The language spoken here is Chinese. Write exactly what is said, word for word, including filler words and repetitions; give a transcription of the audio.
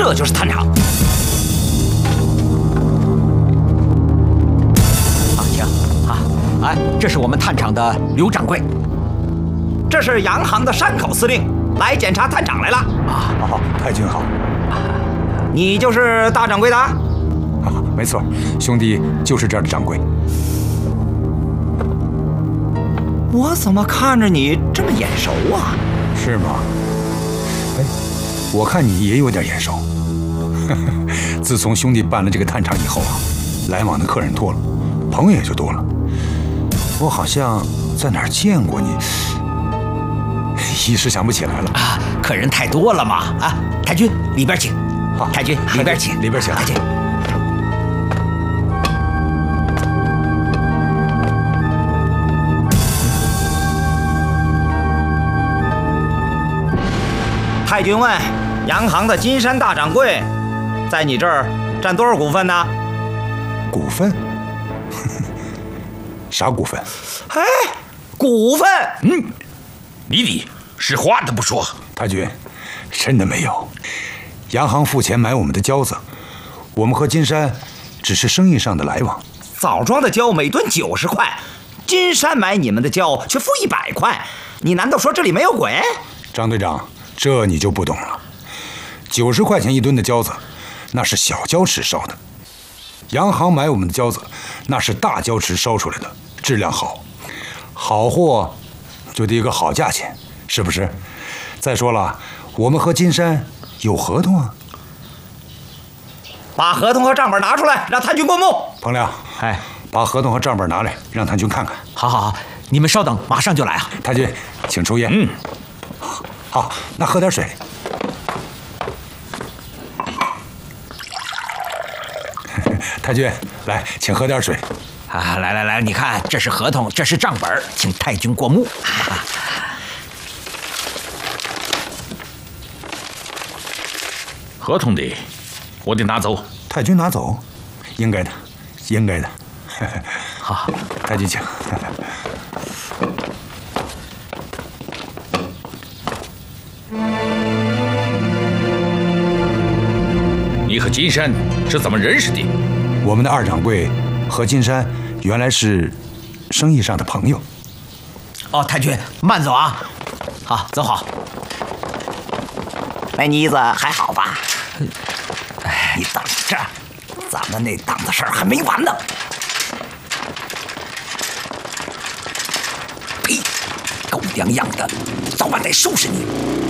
这就是探长。啊，请啊，哎，这是我们探场的刘掌柜， 这是洋行的山口司令，来检查探长来了。 啊，好，太君好。 你就是大掌柜的？啊， 没错，兄弟就是这儿的掌柜。 我怎么看着你这么眼熟啊？ 是吗？哎，我看你也有点眼熟。自从兄弟办了这个探长以后啊，来往的客人多了，朋友也就多了。我好像在哪儿见过你，一时想不起来了。 啊，客人太多了嘛！啊，太君里边请。 好， 太君里边请， 里边请。 太君。 太君问洋行的金山大掌柜，在你这儿占多少股份呢？ 股份？啥股份？ 哎，股份。 嗯，你的实话都不说。 太君，真的没有。洋行付钱买我们的胶子，我们和金山只是生意上的来往。 枣庄的胶每吨九十块，金山买你们的胶却付一百块，你难道说这里没有鬼？ 张队长，这你就不懂了。九十块钱一吨的胶子，那是小胶池烧的；洋行买我们的胶子，那是大胶池烧出来的，质量好。好货就得一个好价钱，是不是？再说了，我们和金山有合同啊。 把合同和账本拿出来，让探君过目。 彭亮， 哎， 把合同和账本拿来，让探君看看。 好好好，你们稍等，马上就来啊。 太君，请抽烟。 嗯， 好，那喝点水。太君，来，请喝点水。 啊，来来来，你看，这是合同，这是账本，请太君过目。啊， 合同的，我得拿走。 太君拿走，应该的，应该的。 好， 太君请。 你和金山是怎么认识的？ 我们的二掌柜和金山原来是生意上的朋友。 哦，太君慢走啊。好，走好。 那妮子还好吧？哎，你等着，咱们那档子事儿还没完呢。 呸！狗娘养的，早晚得收拾你。